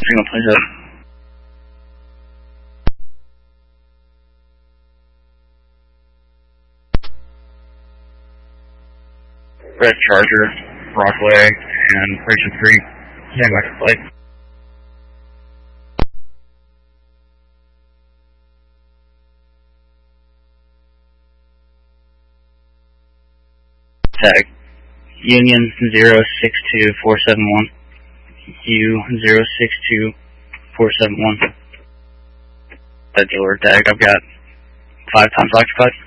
Signal 27. Red Charger, Rockaway, and Fraser Creek. Stand by for flight. Tag. Union 062471. U062471. That's your tag. I've got 5 times occupied.